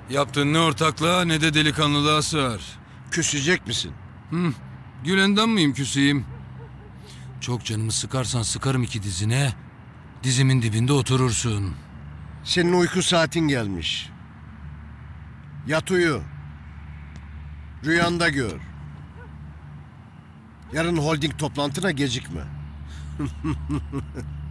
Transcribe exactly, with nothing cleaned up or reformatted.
Yaptığın ne ortaklığa ne de delikanlılığa sığar. Küsecek misin? Hı, Gülendam mıyım küseyim? Çok canımı sıkarsan sıkarım iki dizine. Dizimin dibinde oturursun. Senin uyku saatin gelmiş. Yat uyu. Rüyanda gör. Yarın holding toplantına gecikme.